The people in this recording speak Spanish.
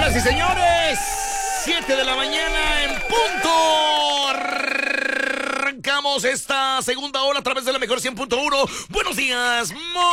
Señoras y señores, 7 de la mañana en punto. Arrancamos esta segunda hora a través de la mejor 100.1. Buenos días,